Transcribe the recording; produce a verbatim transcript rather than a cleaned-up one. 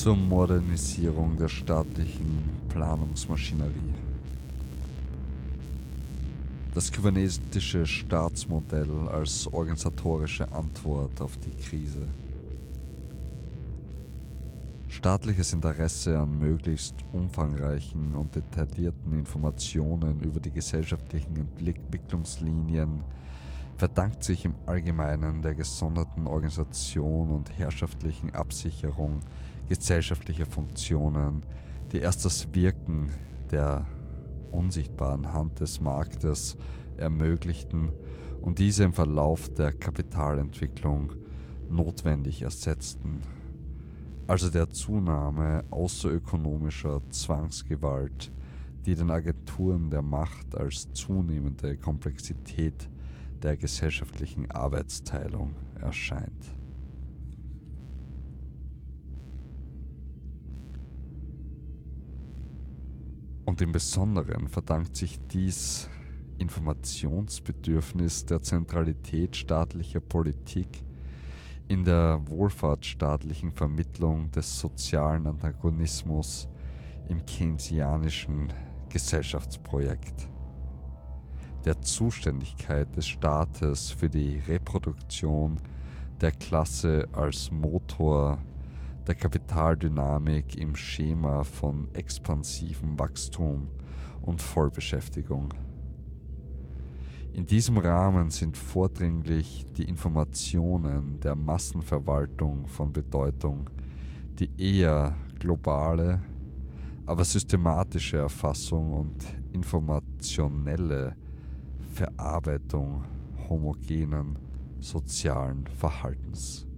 zur Modernisierung der staatlichen Planungsmaschinerie. Das kybernetische Staatsmodell als organisatorische Antwort auf die Krise. Staatliches Interesse an möglichst umfangreichen und detaillierten Informationen über die gesellschaftlichen Entwicklungslinien verdankt sich im Allgemeinen der gesonderten Organisation und herrschaftlichen Absicherung gesellschaftlicher Funktionen, die erst das Wirken der unsichtbaren Hand des Marktes ermöglichten und diese im Verlauf der Kapitalentwicklung notwendig ersetzten. Also der Zunahme außerökonomischer Zwangsgewalt, die den Agenturen der Macht als zunehmende Komplexität der gesellschaftlichen Arbeitsteilung erscheint. Und im Besonderen verdankt sich dies Informationsbedürfnis der Zentralität staatlicher Politik in der wohlfahrtsstaatlichen Vermittlung des sozialen Antagonismus im keynesianischen Gesellschaftsprojekt, der Zuständigkeit des Staates für die Reproduktion der Klasse als Motor der Kapitaldynamik im Schema von expansivem Wachstum und Vollbeschäftigung. In diesem Rahmen sind vordringlich die Informationen der Massenverwaltung von Bedeutung, die eher globale, aber systematische Erfassung und informationelle Verarbeitung homogenen sozialen Verhaltens.